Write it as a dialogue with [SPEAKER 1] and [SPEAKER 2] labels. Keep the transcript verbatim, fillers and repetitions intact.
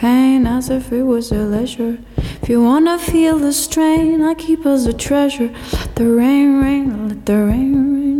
[SPEAKER 1] pain as if it was a leisure. If you wanna feel the strain, I keep as a treasure. Let the rain rain, let the rain rain.